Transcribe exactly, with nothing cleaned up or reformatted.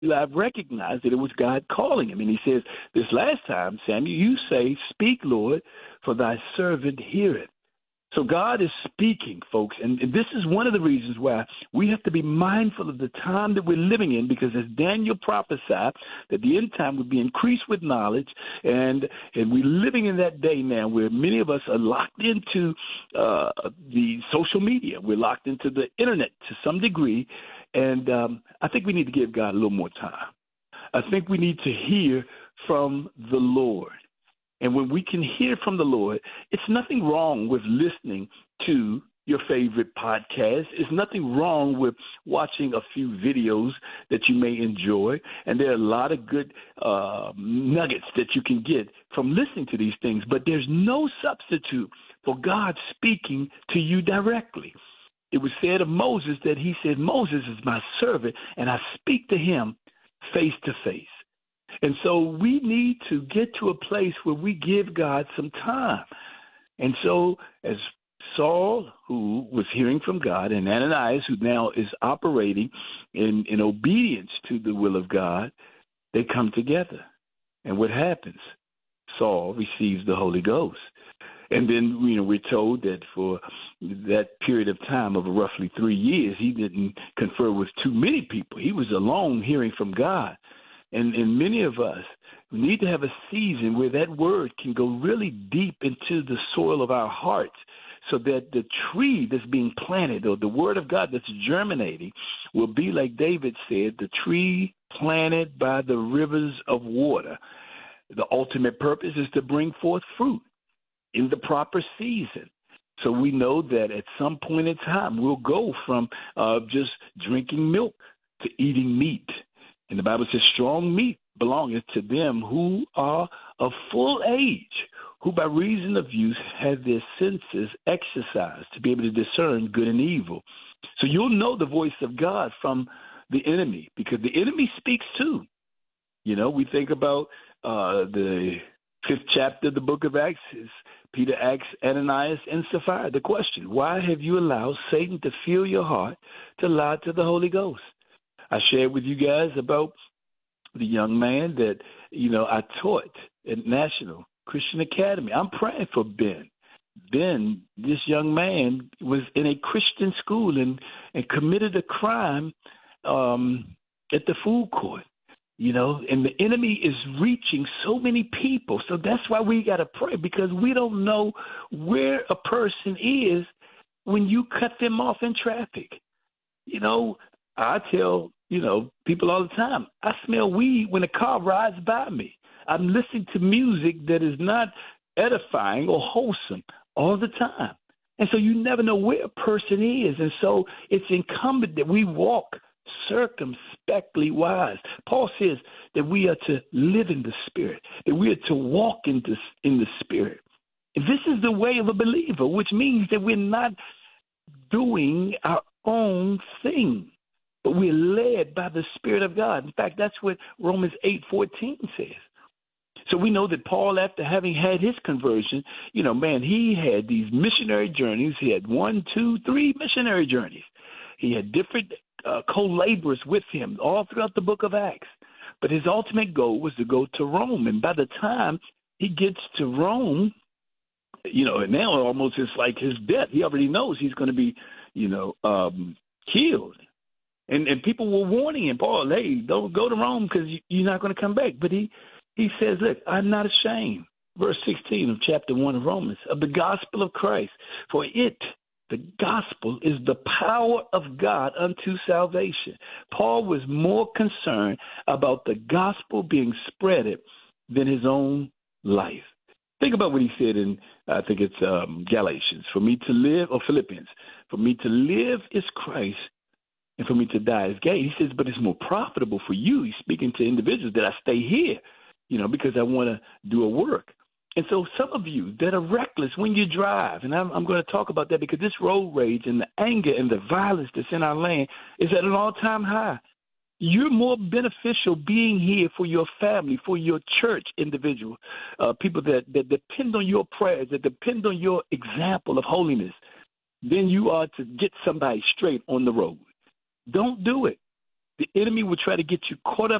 Eli recognized that it was God calling him. And he says, this last time, Samuel, you say, speak, Lord, for thy servant heareth. So God is speaking, folks, and this is one of the reasons why we have to be mindful of the time that we're living in, because as Daniel prophesied, that the end time would be increased with knowledge, and and we're living in that day now where many of us are locked into uh, the social media. We're locked into the internet to some degree, and um, I think we need to give God a little more time. I think we need to hear from the Lord. And when we can hear from the Lord, it's nothing wrong with listening to your favorite podcast. It's nothing wrong with watching a few videos that you may enjoy. And there are a lot of good uh, nuggets that you can get from listening to these things. But there's no substitute for God speaking to you directly. It was said of Moses that he said, Moses is my servant, and I speak to him face to face. And so we need to get to a place where we give God some time. And so as Saul, who was hearing from God, and Ananias, who now is operating in, in obedience to the will of God, they come together. And what happens? Saul receives the Holy Ghost. And then, you know, we're told that for that period of time of roughly three years, he didn't confer with too many people. He was alone hearing from God. And, and many of us need to have a season where that word can go really deep into the soil of our hearts, so that the tree that's being planted, or the word of God that's germinating, will be, like David said, the tree planted by the rivers of water. The ultimate purpose is to bring forth fruit in the proper season. So we know that at some point in time, we'll go from uh, just drinking milk to eating meat. And the Bible says strong meat belongeth to them who are of full age, who by reason of use have their senses exercised to be able to discern good and evil. So you'll know the voice of God from the enemy, because the enemy speaks too. You know, we think about uh, the fifth chapter of the book of Acts. Is Peter asks Ananias and Sapphira the question, why have you allowed Satan to fill your heart to lie to the Holy Ghost? I shared with you guys about the young man that, you know, I taught at National Christian Academy. I'm praying for Ben. Ben, this young man, was in a Christian school and, and committed a crime um, at the food court, you know, and the enemy is reaching so many people. So that's why we got to pray, because we don't know where a person is when you cut them off in traffic. You know, I tell, you know, people all the time, I smell weed when a car rides by me. I'm listening to music that is not edifying or wholesome all the time. And so you never know where a person is. And so it's incumbent that we walk circumspectly wise. Paul says that we are to live in the Spirit, that we are to walk in the, in the Spirit. And this is the way of a believer, which means that we're not doing our own thing, but we're led by the Spirit of God. In fact, that's what Romans eight fourteen says. So we know that Paul, after having had his conversion, you know, man, he had these missionary journeys. He had one, two, three missionary journeys. He had different uh, co-laborers with him all throughout the book of Acts. But his ultimate goal was to go to Rome. And by the time he gets to Rome, you know, and now almost it's like his death. He already knows he's going to be, you know, um, killed. And and people were warning him, Paul, hey, don't go to Rome because you, you're not going to come back. But he, he says, look, I'm not ashamed, verse sixteen of chapter one of Romans, of the gospel of Christ. For it, the gospel, is the power of God unto salvation. Paul was more concerned about the gospel being spreaded than his own life. Think about what he said in, I think it's um, Galatians, for me to live, or Philippians, for me to live is Christ, and for me to die is gain. He says, but it's more profitable for you. He's speaking to individuals that I stay here, you know, because I want to do a work. And so some of you that are reckless when you drive, and I'm, I'm going to talk about that because this road rage and the anger and the violence that's in our land is at an all-time high. You're more beneficial being here for your family, for your church individual, uh, people that, that depend on your prayers, that depend on your example of holiness, than you are to get somebody straight on the road. Don't do it. The enemy will try to get you caught up